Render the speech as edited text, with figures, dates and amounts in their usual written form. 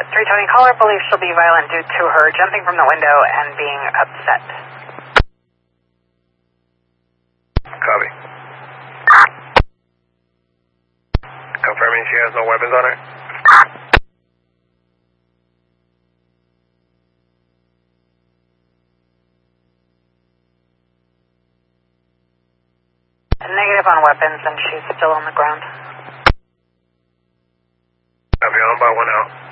320, caller believes she'll be violent due to her jumping from the window and being upset. Copy. Confirming she has no weapons on her? Negative on weapons, and she's still on the ground. Copy, on by 1 out.